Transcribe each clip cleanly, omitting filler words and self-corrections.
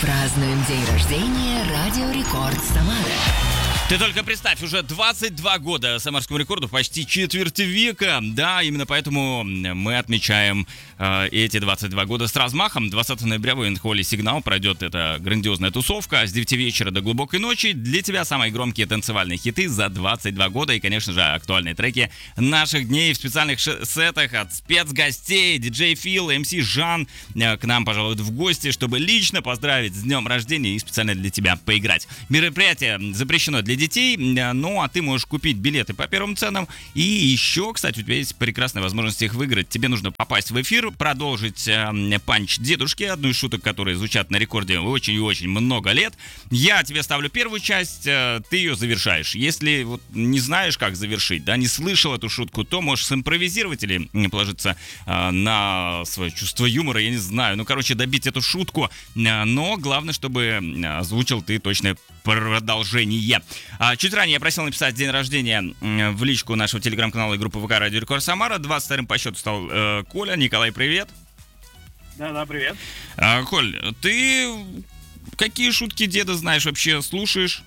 Празднуем день рождения Радио Рекорд Самара. Ты только представь, уже 22 года самарскому рекорду, почти четверть века. Да, именно поэтому мы отмечаем эти 22 года с размахом. 20 ноября в Военхолле «Сигнал» пройдет эта грандиозная тусовка с 9 вечера до глубокой ночи. Для тебя самые громкие танцевальные хиты за 22 года и, конечно же, актуальные треки наших дней в специальных сетах от спецгостей. Диджей Фил, МС Жан к нам пожалуют в гости, чтобы лично поздравить с днем рождения и специально для тебя поиграть. Мероприятие запрещено для детей, ну а ты можешь купить билеты по первым ценам. И еще, кстати, у тебя есть прекрасная возможность их выиграть. Тебе нужно попасть в эфир, продолжить панч дедушки, одну из шуток, которые звучат на рекорде очень и очень много лет. Я тебе ставлю первую часть, ты ее завершаешь. Если вот не знаешь, как завершить, да, не слышал эту шутку, то можешь симпровизировать или положиться на свое чувство юмора, я не знаю. Ну, короче, добить эту шутку, но главное, чтобы озвучил ты точное продолжение. Чуть ранее я просил написать день рождения в личку нашего телеграм-канала и группы ВК Радио Рекорд Самара. 22-м по счету стал Коля. Николай, привет. Да, привет. Коль, ты какие шутки деда знаешь вообще, слушаешь?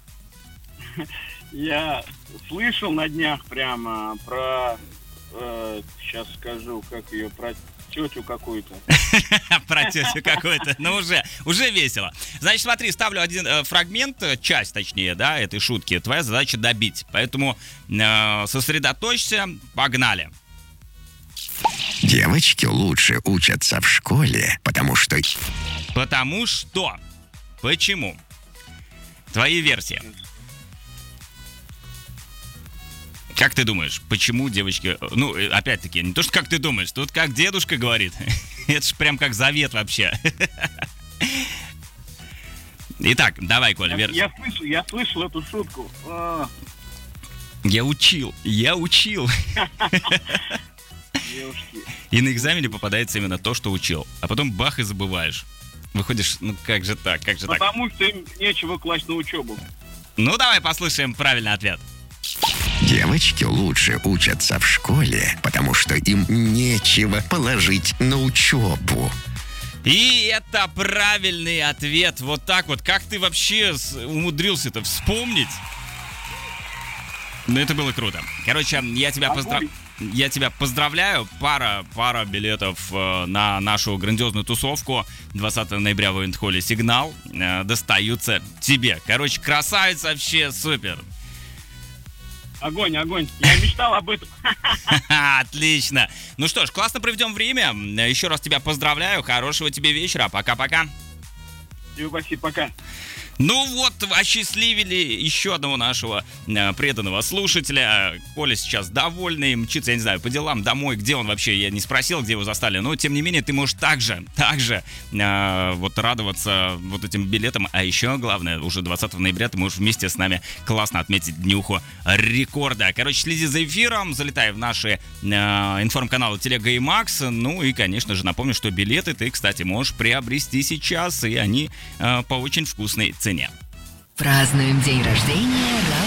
Я слышал на днях прямо про, сейчас скажу, как ее, про тетю какую-то. Про тетю какую-то, ну уже весело. Значит, смотри, ставлю один фрагмент, часть точнее, да, этой шутки. Твоя задача добить, поэтому сосредоточься, погнали. Девочки лучше учатся в школе, потому что... Потому что? Почему? Твои версии. Как ты думаешь, почему девочки... Ну, опять-таки, не то, что как ты думаешь, тут как дедушка говорит. Это ж прям как завет вообще. Итак, давай, Коля, версия. Я слышал эту шутку. Я учил. Девушки. И на экзамене попадается именно то, что учил. А потом бах и забываешь. Выходишь, ну как же так, Потому что им нечего класть на учебу. Ну, давай послушаем правильный ответ. Девочки лучше учатся в школе, потому что им нечего положить на учебу. И это правильный ответ. Вот так вот. Как ты вообще умудрился-то вспомнить? Ну, это было круто. Короче, я тебя поздравляю. Пара билетов на нашу грандиозную тусовку 20 ноября в Военхолле «Сигнал» достаются тебе. Короче, красавец вообще, супер. Огонь. Я мечтал об этом. Отлично. Ну что ж, классно проведем время. Еще раз тебя поздравляю. Хорошего тебе вечера. Пока-пока. Спасибо, пока. Ну вот, осчастливили еще одного нашего преданного слушателя. Коля сейчас довольный, мчится, я не знаю, по делам домой. Где он вообще, я не спросил, где его застали. Но, тем не менее, ты можешь также вот радоваться вот этим билетам. А еще, главное, уже 20 ноября ты можешь вместе с нами классно отметить днюху рекорда. Короче, следи за эфиром, залетай в наши информканалы Телега и Макс. Ну и, конечно же, напомню, что билеты ты, кстати, можешь приобрести сейчас. И они по очень вкусной цене. Празднуем день рождения